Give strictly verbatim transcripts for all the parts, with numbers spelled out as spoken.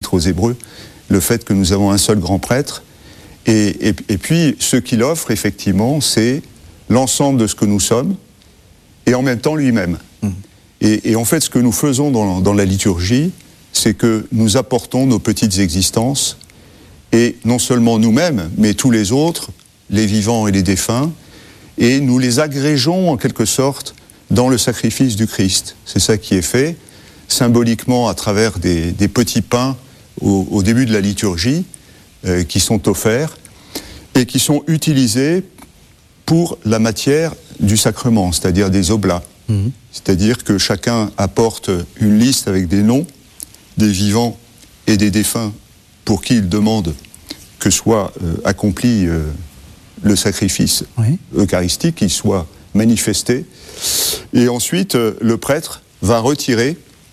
l'Épître aux Hébreux, le fait que nous avons un seul grand prêtre. Et, et, et puis, ce qu'il offre, effectivement, c'est l'ensemble de ce que nous sommes, et en même temps lui-même. Mmh. Et, et en fait, ce que nous faisons dans, dans la liturgie, c'est que nous apportons nos petites existences, et non seulement nous-mêmes, mais tous les autres, les vivants et les défunts, et nous les agrégeons en quelque sorte dans le sacrifice du Christ. C'est ça qui est fait, symboliquement à travers des, des petits pains au, au début de la liturgie, euh, qui sont offerts, et qui sont utilisés pour la matière du sacrement, c'est-à-dire des oblats. Mmh. C'est-à-dire que chacun apporte une liste avec des noms des vivants et des défunts pour qui il demande que soit euh, accompli euh, le sacrifice oui. eucharistique, qu'il soit manifesté. Et ensuite, euh, le prêtre va retirer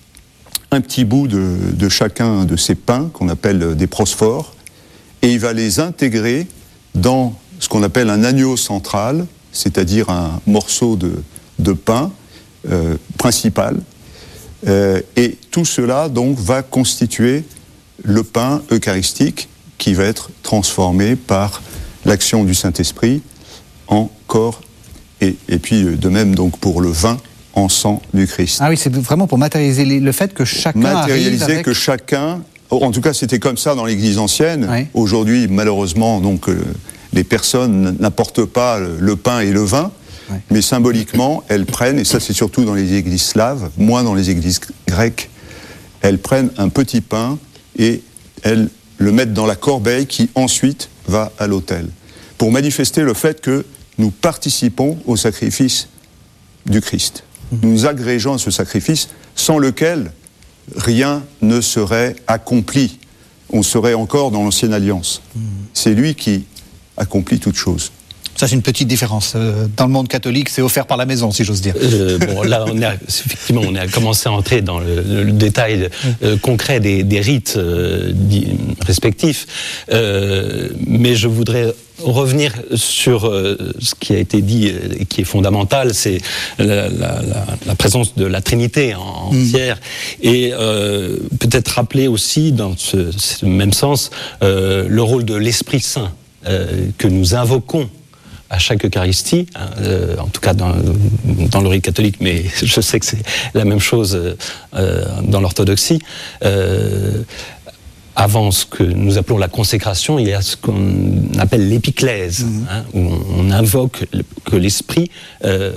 un petit bout de, de chacun de ces pains, qu'on appelle des prosphores, et il va les intégrer dans ce qu'on appelle un agneau central, c'est-à-dire un morceau de, de pain euh, principal. Euh, et tout cela, donc, va constituer le pain eucharistique qui va être transformé par l'action du Saint-Esprit en corps et, et puis de même donc pour le vin en sang du Christ. Ah oui, c'est vraiment pour matérialiser le fait que chacun matérialiser arrive avec... que chacun, en tout cas c'était comme ça dans l'Église ancienne. Oui. Aujourd'hui, malheureusement, donc euh, les personnes n'apportent pas le, le pain et le vin, oui. mais symboliquement elles prennent, et ça c'est surtout dans les églises slaves, moins dans les églises grecques, elles prennent un petit pain et elles le mettent dans la corbeille qui ensuite va à l'autel, pour manifester le fait que nous participons au sacrifice du Christ. Mmh. Nous nous agrégeons à ce sacrifice sans lequel rien ne serait accompli. On serait encore dans l'ancienne alliance. Mmh. C'est lui qui accomplit toute chose. Ça, c'est une petite différence. Dans le monde catholique, c'est offert par la maison, si j'ose dire. Euh, bon, là, on a, effectivement, on a commencé à entrer dans le, le, le détail euh, concret des, des rites euh, respectifs. Euh, mais je voudrais revenir sur euh, ce qui a été dit et qui est fondamental, c'est la, la, la, la présence de la Trinité en, entière. Mmh. Et euh, peut-être rappeler aussi, dans ce, ce même sens, euh, le rôle de l'Esprit Saint euh, que nous invoquons à chaque Eucharistie, hein, euh, en tout cas dans, dans le rite catholique, mais je sais que c'est la même chose euh, dans l'orthodoxie. Euh, avant ce que nous appelons la consécration, il y a ce qu'on appelle l'épiclèse, mmh. hein, où on, on invoque que l'Esprit euh,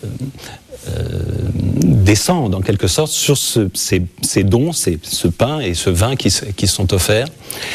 euh, descende en quelque sorte sur ce, ces, ces dons, ces, ce pain et ce vin qui, qui sont offerts,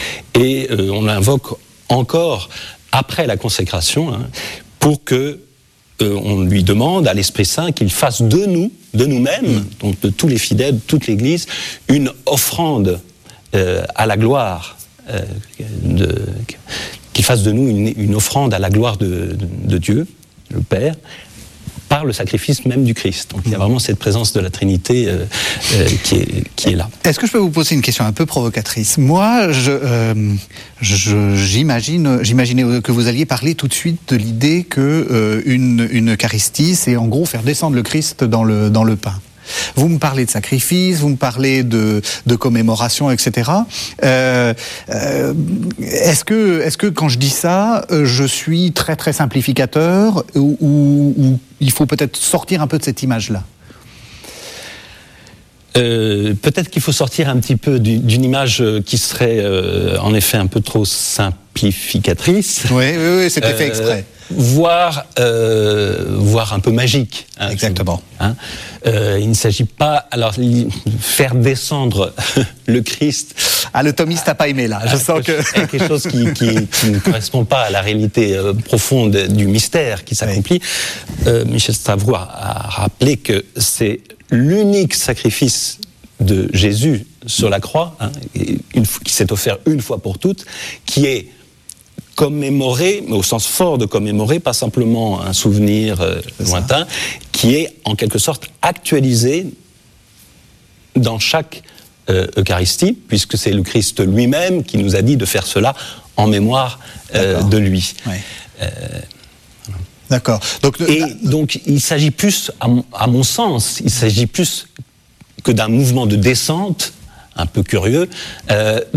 et euh, on l'invoque encore après la consécration, hein, pour que euh, on lui demande à l'Esprit Saint qu'il fasse de nous, de nous-mêmes, mmh. donc de tous les fidèles, de toute l'Église, une offrande euh, à la gloire, euh, de, qu'il fasse de nous une, une offrande à la gloire de, de, de Dieu, le Père, par le sacrifice même du Christ. Donc il y a vraiment cette présence de la Trinité euh, euh, qui, est, qui est là. Est-ce que je peux vous poser une question un peu provocatrice ? Moi, je, euh, je, j'imagine, j'imaginais que vous alliez parler tout de suite de l'idée que euh, une, une Eucharistie, c'est en gros faire descendre le Christ dans le, dans le pain. Vous me parlez de sacrifice, vous me parlez de, de commémoration, et cetera. Euh, euh, est-ce que, est-ce que quand je dis ça, je suis très très simplificateur ou, ou, ou il faut peut-être sortir un peu de cette image-là ? Euh, peut-être qu'il faut sortir un petit peu d'une image qui serait euh, en effet un peu trop simplificatrice. Oui, oui, oui, c'était fait exprès. Euh, voire, euh, voire un peu magique. Hein, exactement. Hein. Euh, il ne s'agit pas, alors, faire descendre le Christ. Ah, le thomiste n'a pas aimé là. Je sens que c'est quelque chose qui, qui, qui ne correspond pas à la réalité euh, profonde du mystère qui s'accomplit. Oui. Euh, Michel Stavrou a, a rappelé que c'est l'unique sacrifice de Jésus sur la croix, hein, une, qui s'est offert une fois pour toutes, qui est commémoré, mais au sens fort de commémorer, pas simplement un souvenir euh, lointain, qui est en quelque sorte actualisé dans chaque euh, Eucharistie, puisque c'est le Christ lui-même qui nous a dit de faire cela en mémoire euh, de lui. Ouais. Euh, D'accord. Donc, et donc, il s'agit plus, à mon, à mon sens, il s'agit plus que d'un mouvement de descente, un peu curieux, euh,